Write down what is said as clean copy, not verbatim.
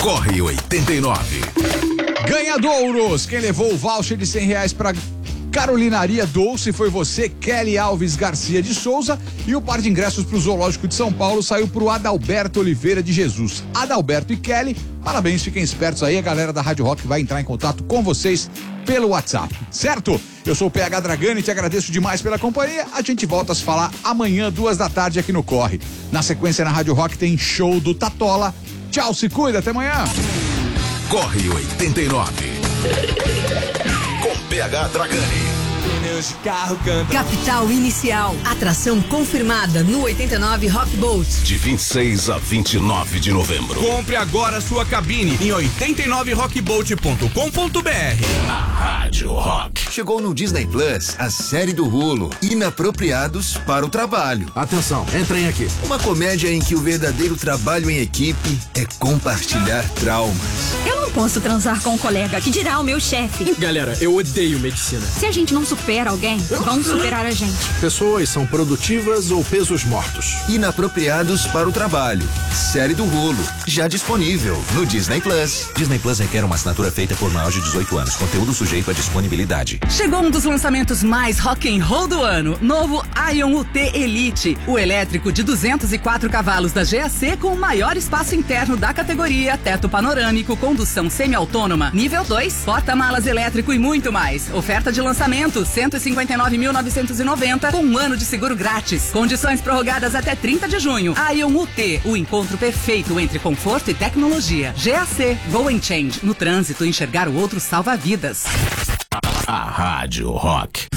Corre 89. Ganhadouros, quem levou o voucher de R$100 para Carolinaria Dolce foi você, Kelly Alves Garcia de Souza, e o par de ingressos para o Zoológico de São Paulo saiu para o Adalberto Oliveira de Jesus. Adalberto e Kelly, parabéns, fiquem espertos aí, a galera da Rádio Rock vai entrar em contato com vocês pelo WhatsApp, certo? Eu sou o PH Dragani e te agradeço demais pela companhia. A gente volta a se falar amanhã, 14h aqui no Corre. Na sequência, na Rádio Rock tem show do Tatola. Tchau, se cuida, até amanhã. Corre 89. Com PH Dragani. Pneus de carro cantam. Capital Inicial. Atração confirmada no 89 Rock Boat. De 26 a 29 de novembro. Compre agora sua cabine em 89rockboat.com.br. A Rádio Rock. Chegou no Disney Plus a série do Hulu, Inapropriados para o Trabalho. Atenção, entrem aqui. Uma comédia em que o verdadeiro trabalho em equipe é compartilhar traumas. Eu não posso transar com um colega, que dirá o meu chefe. Galera, eu odeio medicina. Se a gente não supera alguém, vão superar a gente. Pessoas são produtivas ou pesos mortos. Inapropriados para o Trabalho. Série do Hulu, já disponível no Disney Plus. Disney Plus requer uma assinatura feita por maior de 18 anos. Conteúdo sujeito à disponibilidade. Chegou um dos lançamentos mais rock and roll do ano. Novo Ion UT Elite. O elétrico de 204 cavalos da GAC com o maior espaço interno da categoria, teto panorâmico, condução semi-autônoma, nível 2, porta-malas elétrico e muito mais. Oferta de lançamento, R$159.990 com um ano de seguro grátis. Condições prorrogadas até 30 de junho. Ion UT, o encontro perfeito entre conforto e tecnologia. GAC, Go and Change. No trânsito, enxergar o outro salva vidas. A Rádio Rock.